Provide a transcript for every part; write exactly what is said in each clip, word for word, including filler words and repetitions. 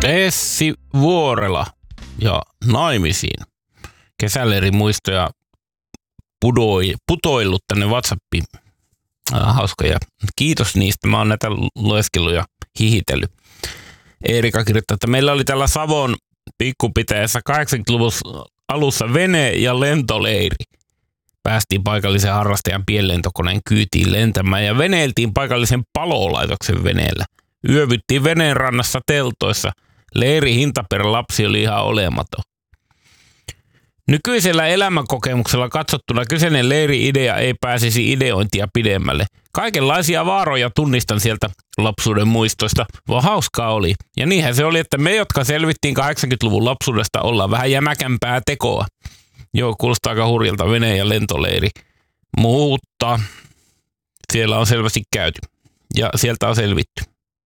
Essi Vuorela ja naimisiin. Kesäleirin muistoja pudoi, putoillut tänne WhatsAppiin. Ah, hauska ja kiitos niistä. Mä oon näitä lueskellut ja hihitellyt. Eerika kirjoittaa, että meillä oli täällä Savon pikkupitäjässä kahdeksankymmentäluvun alussa vene- ja lentoleiri. Päästiin paikallisen harrastajan pienlentokoneen kyytiin lentämään ja veneiltiin paikallisen palolaitoksen veneellä. Yövyttiin veneen rannassa teltoissa. Leiri hinta per lapsi oli ihan olematon. Nykyisellä elämänkokemuksella katsottuna kyseinen leiri-idea ei pääsisi ideointia pidemmälle. Kaikenlaisia vaaroja tunnistan sieltä lapsuuden muistoista, vaan hauskaa oli. Ja niinhän se oli, että me, jotka selvittiin kahdeksankymmentäluvun lapsuudesta, ollaan vähän jämäkämpää tekoa. Joo, kuulostaa aika hurjalta vene- ja lentoleiri. Mutta siellä on selvästi käyty. Ja sieltä on selvitty.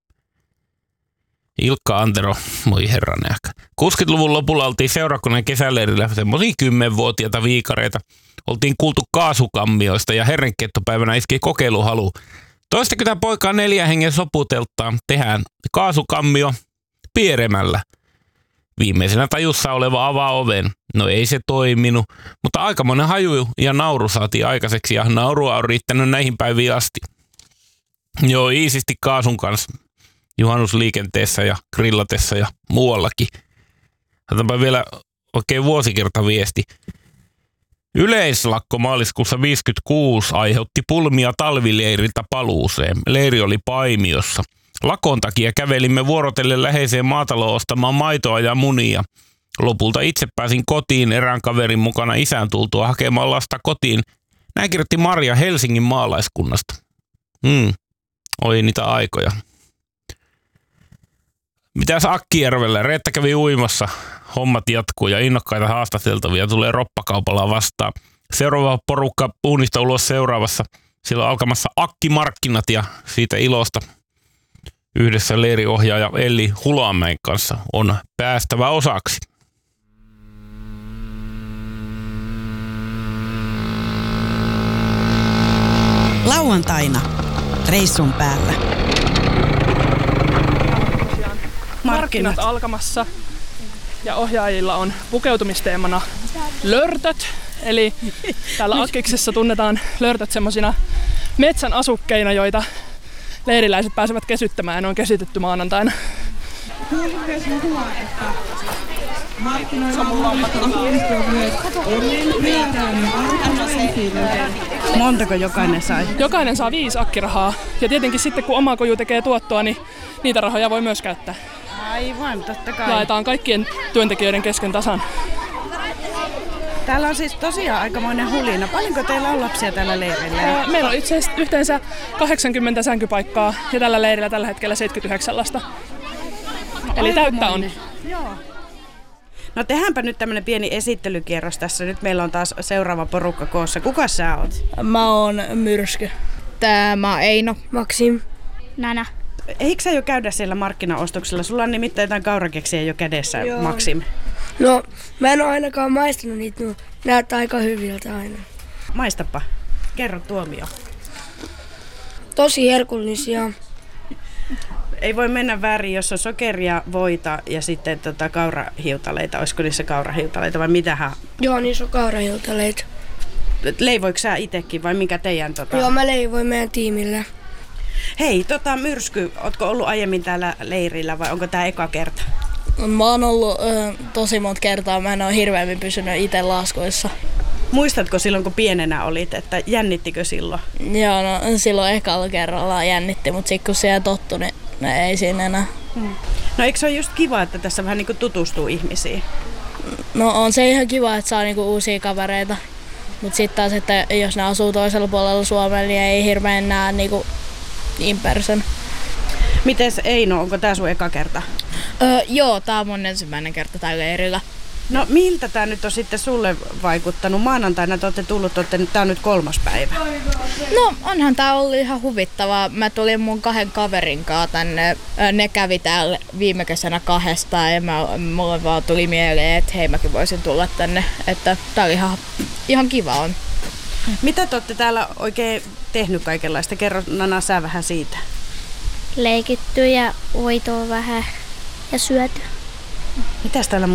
Ilkka Antero, moi herran ehkä. kuusikymmentäluvun lopulla oltiin seurakunnan kesäleirillä semmoisia kymmenvuotiaita viikareita. Oltiin kuultu kaasukammioista ja herrenkettopäivänä iski kokeiluhalu. Toistakymmentä poikaa neljä hengen soputeltaan tehdään kaasukammio pieremällä. Viimeisenä tajussa oleva avaa oven. No ei se toiminut, mutta aikamoinen haju ja nauru saatiin aikaiseksi ja naurua on riittänyt näihin päiviin asti. Joo, iisisti kaasun kanssa. Juhannusliikenteessä ja grillatessa ja muuallakin. Otetaanpa vielä oikein vuosikertaviesti. Yleislakko maaliskuussa viisikymmentäkuusi aiheutti pulmia talvileiriltä paluuseen. Leiri oli Paimiossa. Lakon takia kävelimme vuorotellen läheiseen maataloon ostamaan maitoa ja munia. Lopulta itse pääsin kotiin erään kaverin mukana isän tultua hakemaan lasta kotiin. Näin kirjoitti Marja Helsingin maalaiskunnasta. Hmm. Oli niitä aikoja. Mitäs Akkijärvellä? Reetta kävi uimassa. Hommat jatkuu ja innokkaita haastateltavia tulee roppakaupalla vastaan. Seuraava porukka uunista ulos seuraavassa. Siellä on alkamassa Akkimarkkinat ja siitä ilosta yhdessä leiriohjaaja Elli Hulamäen kanssa on päästävä osaksi. Lauantaina reissun päällä. Markkinat alkamassa ja ohjaajilla on pukeutumisteemana lörtöt. Eli täällä Akkiksessa tunnetaan lörtöt semmoisina metsän asukkeina, joita leiriläiset pääsevät kesyttämään. Ne on kesytetty maanantaina. Montako jokainen sai? Jokainen saa viisi akkirahaa. Ja tietenkin sitten kun oma koju tekee tuottoa, niin niitä rahoja voi myös käyttää. Aivan, totta kai. Jaetaan kaikkien työntekijöiden kesken tasan. Täällä on siis tosiaan aikamoinen hulina. Paljonko teillä on lapsia tällä leirillä? Meillä on itse asiassa yhteensä kahdeksankymmentä sänkypaikkaa ja tällä leirillä tällä hetkellä seitsemänkymmentäyhdeksän lasta. No, eli täyttä on. Joo. No tehdäänpä nyt tämmönen pieni esittelykierros tässä. Nyt meillä on taas seuraava porukka koossa. Kuka sä oot? Mä oon Myrsky. Tää oon Eino. Maksim. Nana. Eikö sä jo käydä siellä markkinaostoksella? Sulla on nimittäin jotain kaurakeksiä jo kädessä, Joo. Maksim. No, mä en oo ainakaan maistanut niitä. No, näyttää aika hyviltä aina. Maistapa. Kerro tuomio. Tosi herkullisia. Ei voi mennä väärin, jos on sokeria, voita ja sitten tota kaurahiutaleita. Olisiko niissä kaurahiutaleita vai mitähän? Joo, niissä on kaurahiutaleita. Leivoiko sä itekin vai mikä teidän? Tota... Joo, mä leivoin meidän tiimille. Hei, tota Myrsky, ootko ollut aiemmin täällä leirillä vai onko tää eka kerta? Mä oon ollut ö, tosi monta kertaa, mä en oo hirveämmin pysynyt itse laskuissa. Muistatko silloin, kun pienenä olit, että jännittikö silloin? Joo, no silloin ekalla kerralla jännitti, mutta sitten kun siellä tottui, niin no, ei siinä enää. Hmm. No eikö se ole just kiva, että tässä vähän niin kuin tutustuu ihmisiin? No on se ihan kiva, että saa niinku uusia kavereita. Mutta sitten taas, että jos ne asuu toisella puolella Suomella, niin ei hirveän näe niinku in person. Mites Eino, onko tää sun eka kerta? Öö, joo, tää on mun ensimmäinen kerta täällä leirillä. No miltä tää nyt on sitten sulle vaikuttanut? Maanantaina te olette tullut, tää on nyt kolmas päivä. No onhan tää ollut ihan huvittavaa. Mä tulin mun kahden kaverin kanssa tänne. Ne kävi täällä viime kesänä kahdestaan ja mä, mulle vaan tuli mieleen, että hei mäkin voisin tulla tänne. Että tää oli ihan, ihan kiva on. Mitä te olette täällä oikein tehnyt kaikenlaista? Kerro Nana sä vähän siitä. Leikitty ja uituu vähän. ja syöty. Mitäs täällä